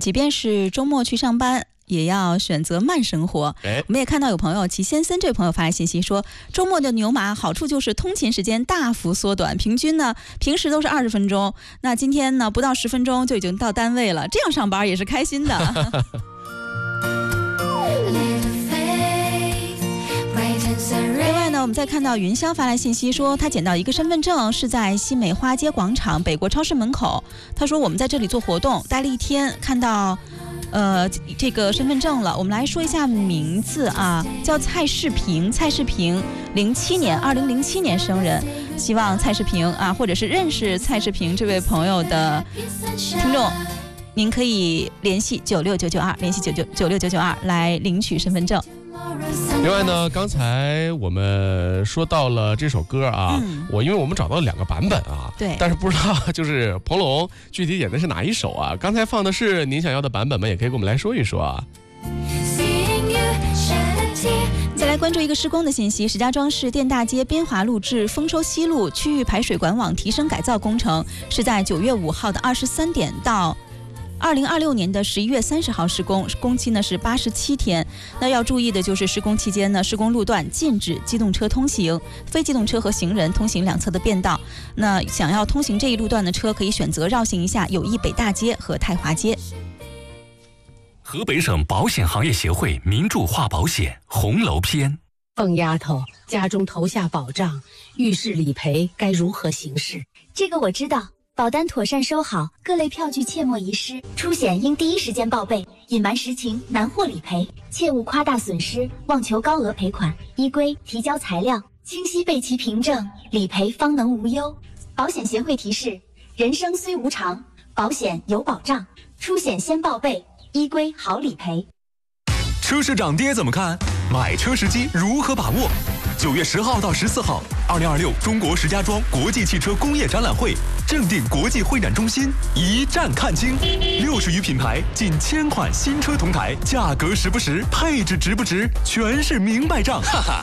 即便是周末去上班，也要选择慢生活。我们也看到有朋友齐先生这位朋友发来信息说，周末的牛马好处就是通勤时间大幅缩短，平均呢平时都是20分钟，那今天呢不到10分钟就已经到单位了，这样上班也是开心的。另外呢，我们再看到云霄发来信息说，他捡到一个身份证是在西美花街广场北国超市门口。他说我们在这里做活动待了一天，看到这个身份证了。我们来说一下名字啊，叫蔡世平，2007年生人。希望蔡世平啊，或者是认识蔡世平这位朋友的听众，您可以联系96992，联系96992来领取身份证。 另外呢，刚才我们说到了这首歌啊，因为我们找到了2个版本啊， 对， 但是不知道就是彭龙具体演的是哪一首啊？刚才放的是您想要的版本吗？也可以跟我们来说一说啊。 再来关注一个施工的信息，石家庄市电大街边华路至丰收西路区域排水管网提升改造工程是在9月5号的23点到2026年的11月30号施工，工期呢是87天。那要注意的就是施工期间呢，施工路段禁止机动车通行，非机动车和行人通行两侧的便道。那想要通行这一路段的车，可以选择绕行一下友谊北大街和太华街。 河北省保险行业协会名著化保险红楼篇。 凤丫头，家中投下保障，遇事理赔该如何行事？ 这个我知道。保单妥善收好，各类票据切莫遗失，出险应第一时间报备，隐瞒实情难获理赔，切勿夸大损失，妄求高额赔款。依规提交材料，清晰备其凭证，理赔方能无忧。保险协会提示：人生虽无常，保险有保障，出险先报备，依规好理赔。 车市涨跌怎么看？买车时机如何把握？9月10号到14号，2026中国石家庄国际汽车工业展览会正定国际会展中心一站看清，60余品牌，近1000款新车同台，价格实不实，配置值不值，全是明白账，哈哈。